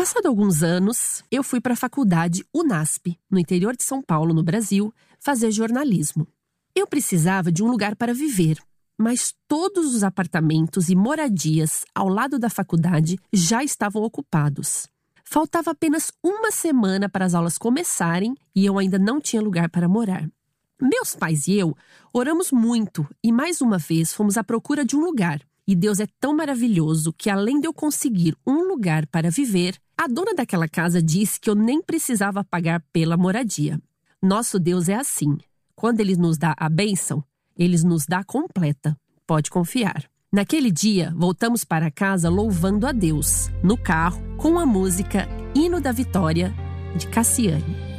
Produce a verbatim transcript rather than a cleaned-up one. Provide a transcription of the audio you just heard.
Passado alguns anos, eu fui para a faculdade UNASP, no interior de São Paulo, no Brasil, fazer jornalismo. Eu precisava de um lugar para viver, mas todos os apartamentos e moradias ao lado da faculdade já estavam ocupados. Faltava apenas uma semana para as aulas começarem e eu ainda não tinha lugar para morar. Meus pais e eu oramos muito e mais uma vez fomos à procura de um lugar. E Deus é tão maravilhoso que, além de eu conseguir um lugar para viver, a dona daquela casa disse que eu nem precisava pagar pela moradia. Nosso Deus é assim. Quando Ele nos dá a bênção, Ele nos dá completa. Pode confiar. Naquele dia, voltamos para casa louvando a Deus, no carro, com a música Hino da Vitória, de Cassiane.